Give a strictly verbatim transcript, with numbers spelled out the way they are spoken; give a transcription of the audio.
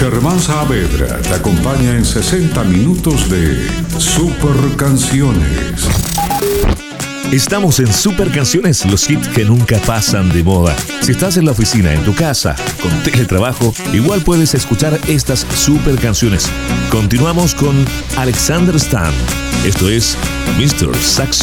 Germán Saavedra te acompaña en sesenta minutos de Super Canciones. Estamos en Super Canciones, los hits que nunca pasan de moda. Si estás en la oficina, en tu casa, con teletrabajo, igual puedes escuchar estas Super Canciones. Continuamos con Alexander Stan. Esto es mister Saxo.